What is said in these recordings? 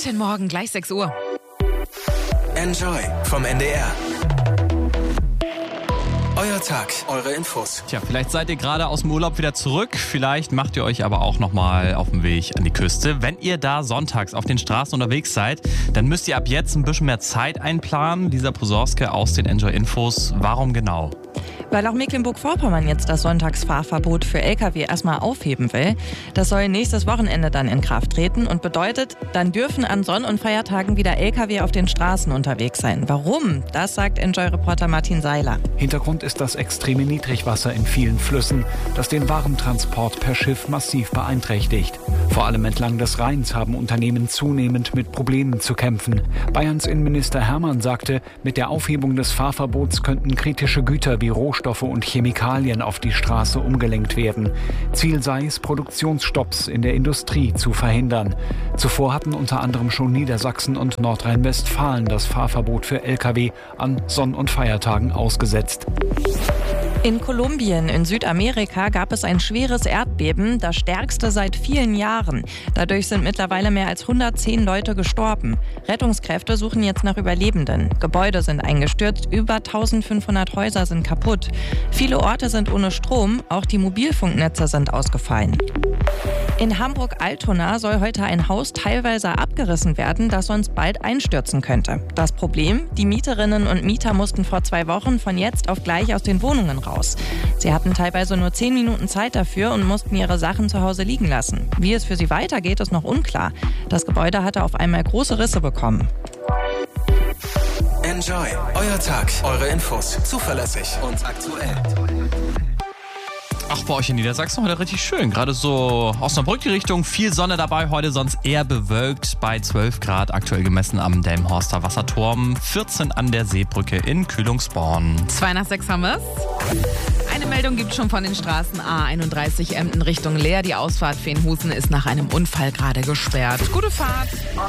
Guten Morgen, gleich 6 Uhr. Enjoy vom NDR. Euer Tag, eure Infos. Tja, vielleicht seid ihr gerade aus dem Urlaub wieder zurück. Vielleicht macht ihr euch aber auch nochmal auf den Weg an die Küste. Wenn ihr da sonntags auf den Straßen unterwegs seid, dann müsst ihr ab jetzt ein bisschen mehr Zeit einplanen. Lisa Posorske aus den Enjoy Infos. Warum genau? Weil auch Mecklenburg-Vorpommern jetzt das Sonntagsfahrverbot für Lkw erstmal aufheben will. Das soll nächstes Wochenende dann in Kraft treten und bedeutet, dann dürfen an Sonn- und Feiertagen wieder Lkw auf den Straßen unterwegs sein. Warum? Das sagt Enjoy-Reporter Martin Seiler. Hintergrund ist das extreme Niedrigwasser in vielen Flüssen, das den Warentransport per Schiff massiv beeinträchtigt. Vor allem entlang des Rheins haben Unternehmen zunehmend mit Problemen zu kämpfen. Bayerns Innenminister Hermann sagte, mit der Aufhebung des Fahrverbots könnten kritische Güter wie Rohstoffe und Chemikalien auf die Straße umgelenkt werden. Ziel sei es, Produktionsstopps in der Industrie zu verhindern. Zuvor hatten unter anderem schon Niedersachsen und Nordrhein-Westfalen das Fahrverbot für Lkw an Sonn- und Feiertagen ausgesetzt. In Kolumbien in Südamerika gab es ein schweres Erdbeben, das stärkste seit vielen Jahren. Dadurch sind mittlerweile mehr als 110 Leute gestorben. Rettungskräfte suchen jetzt nach Überlebenden. Gebäude sind eingestürzt, über 1500 Häuser sind kaputt. Viele Orte sind ohne Strom, auch die Mobilfunknetze sind ausgefallen. In Hamburg-Altona soll heute ein Haus teilweise abgerissen werden, das sonst bald einstürzen könnte. Das Problem? Die Mieterinnen und Mieter mussten vor 2 Wochen von jetzt auf gleich aus den Wohnungen raus. Sie hatten teilweise nur 10 Minuten Zeit dafür und mussten ihre Sachen zu Hause liegen lassen. Wie es für sie weitergeht, ist noch unklar. Das Gebäude hatte auf einmal große Risse bekommen. Enjoy, euer Tag, eure Infos. Zuverlässig und aktuell. Ach, bei euch in Niedersachsen heute richtig schön. Gerade so Osnabrück die Richtung. Viel Sonne dabei, heute sonst eher bewölkt. Bei 12 Grad aktuell gemessen am Delmenhorster Wasserturm. 14 an der Seebrücke in Kühlungsborn. 2 nach 6 haben wir's. Eine Meldung gibt schon von den Straßen A31 Emden Richtung Leer. Die Ausfahrt Feenhusen ist nach einem Unfall gerade gesperrt. Gute Fahrt.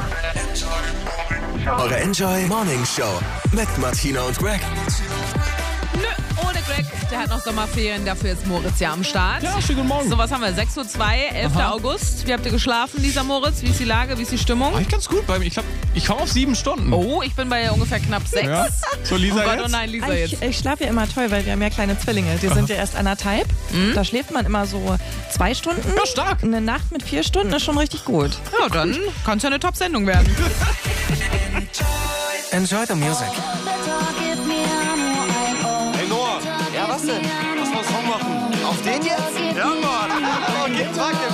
Eure Enjoy Morning Show mit Martina und Greg. Nö, ohne Greg. Der hat noch Sommerferien, dafür ist Moritz ja am Start. Ja, schönen guten Morgen. So, was haben wir? 6:02 Uhr, 11. August. Wie habt ihr geschlafen, Lisa, Moritz? Wie ist die Lage? Wie ist die Stimmung? War ich ganz gut bei mir. Ich glaube, ich komme auf 7 Stunden. Oh, ich bin bei ungefähr knapp 6. Ja. So, Lisa Oh Gott, jetzt? oh nein, Lisa jetzt. Ich schlafe ja immer toll, weil wir haben ja kleine Zwillinge. Die sind ja erst 1,5. Da schläft man immer so 2 Stunden. Ja, stark. Eine Nacht mit 4 Stunden ist schon richtig gut. Ja, dann kann es ja eine Top-Sendung werden. Enjoy the music. Hey Noah. Ja, was denn? Lass mal einen Song machen. Auf den jetzt? Ja, Mann. Okay, sag dir.